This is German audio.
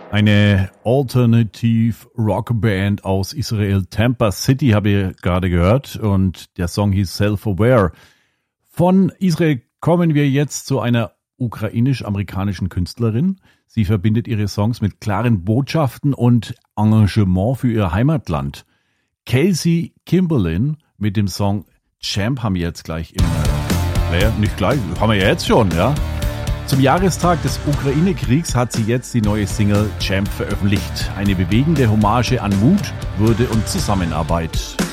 Eine Alternative Rockband aus Israel, Tampa City, habe ich gerade gehört, und der Song hieß Self-Aware. Von Israel kommen wir jetzt zu einer ukrainisch-amerikanischen Künstlerin. Sie verbindet ihre Songs mit klaren Botschaften und Engagement für ihr Heimatland. Kelsey Kimberlin mit dem Song Champ haben wir jetzt gleich nicht gleich, haben wir ja jetzt schon, ja. Zum Jahrestag des Ukraine-Kriegs hat sie jetzt die neue Single Champ veröffentlicht. Eine bewegende Hommage an Mut, Würde und Zusammenarbeit.